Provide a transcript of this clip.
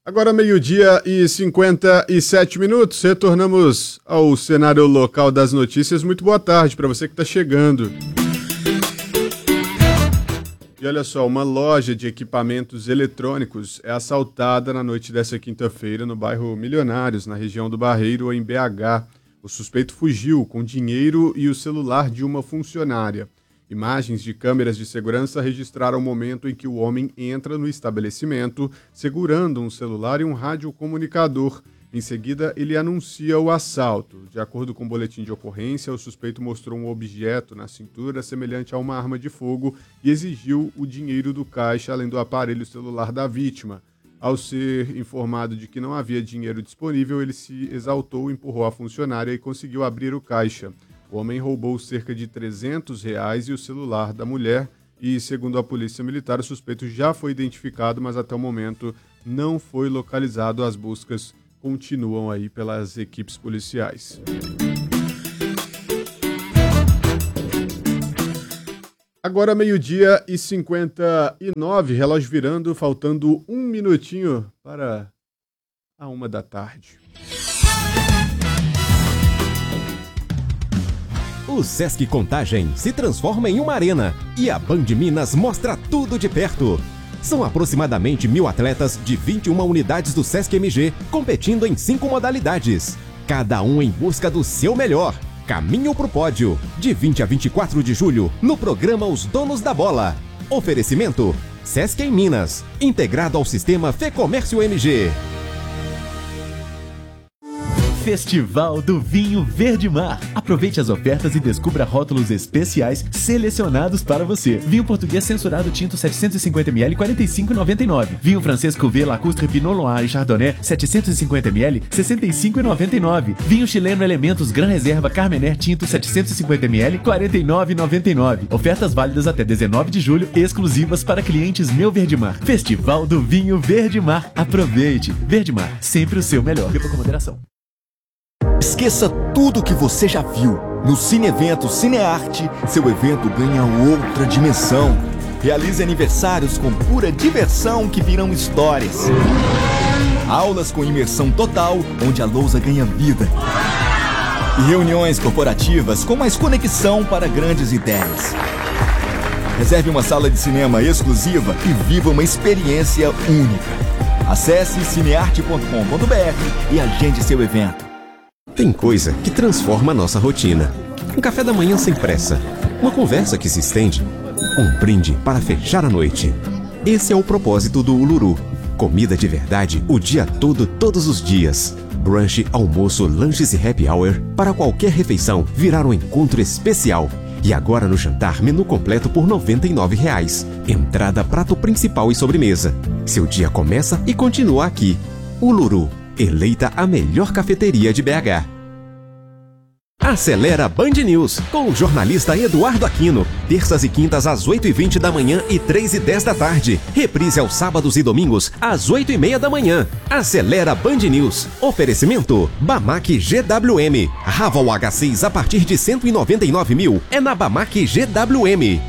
Agora 12h57, retornamos ao cenário local das notícias. Muito boa tarde para você que está chegando. E olha só, uma loja de equipamentos eletrônicos é assaltada na noite dessa quinta-feira no bairro Milionários, na região do Barreiro, em BH. O suspeito fugiu com dinheiro e o celular de uma funcionária. Imagens de câmeras de segurança registraram o momento em que o homem entra no estabelecimento, segurando um celular e um radiocomunicador. Em seguida, ele anuncia o assalto. De acordo com o boletim de ocorrência, o suspeito mostrou um objeto na cintura semelhante a uma arma de fogo e exigiu o dinheiro do caixa, além do aparelho celular da vítima. Ao ser informado de que não havia dinheiro disponível, ele se exaltou, empurrou a funcionária e conseguiu abrir o caixa. O homem roubou cerca de R$300 e o celular da mulher e, segundo a polícia militar, o suspeito já foi identificado, mas até o momento não foi localizado. As buscas continuam aí pelas equipes policiais. Agora 12h59, relógio virando, faltando um minutinho para a 13h. O Sesc Contagem se transforma em uma arena e a Band Minas mostra tudo de perto. São aproximadamente 1.000 atletas de 21 unidades do Sesc MG competindo em 5 modalidades. Cada um em busca do seu melhor. Caminho pro pódio, de 20 a 24 de julho, no programa Os Donos da Bola. Oferecimento: Sesc em Minas, integrado ao sistema Fecomércio MG. Festival do Vinho Verde Mar. Aproveite as ofertas e descubra rótulos especiais selecionados para você. Vinho português censurado tinto 750ml, R$ 45,99. Vinho francês Cuvée, Lacustre, Pinot Noir e Chardonnay 750ml, R$ 65,99. Vinho chileno Elementos Gran Reserva Carmener tinto 750ml, R$ 49,99. Ofertas válidas até 19 de julho, exclusivas para clientes Meu Verde Mar. Festival do Vinho Verde Mar. Aproveite. Verde Mar, sempre o seu melhor. Beba com moderação. Esqueça tudo que você já viu. No Cine Evento Cinearte, seu evento ganha outra dimensão. Realize aniversários com pura diversão que virão histórias. Aulas com imersão total, onde a lousa ganha vida. E reuniões corporativas com mais conexão para grandes ideias. Reserve uma sala de cinema exclusiva e viva uma experiência única. Acesse cinearte.com.br e agende seu evento. Tem coisa que transforma a nossa rotina. Um café da manhã sem pressa, uma conversa que se estende, um brinde para fechar a noite. Esse é o propósito do Uluru. Comida de verdade o dia todo, todos os dias. Brunch, almoço, lanches e happy hour para qualquer refeição virar um encontro especial. E agora no jantar, menu completo por R$ 99. Entrada, prato principal e sobremesa. Seu dia começa e continua aqui. Uluru, eleita a melhor cafeteria de BH. Acelera Band News, com o jornalista Eduardo Aquino. Terças e quintas às 8h20 da manhã e 3h10 da tarde. Reprise aos sábados e domingos às 8h30 da manhã. Acelera Band News. Oferecimento: Bamac GWM. Raval H6 a partir de R$ 199.000 é na Bamac GWM.